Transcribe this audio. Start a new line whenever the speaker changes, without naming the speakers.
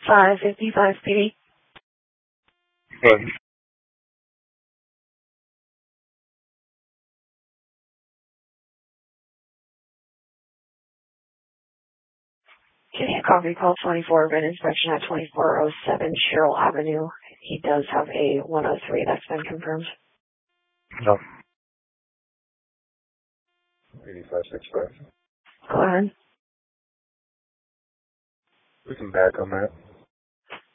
555 PD.
Good.
Can you copy call 24, been inspection at 2407 Sherrill Avenue. He does have a 103 that's been confirmed.
No. 8565.
Go ahead.
We can back on that.